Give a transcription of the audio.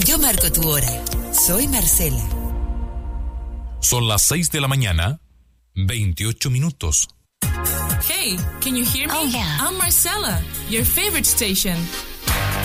Yo marco tu hora. Soy Marcela. Son las 6 de la mañana, 28 minutos. Hey, can you hear me? Oh, yeah. I'm Marcella, your favorite station.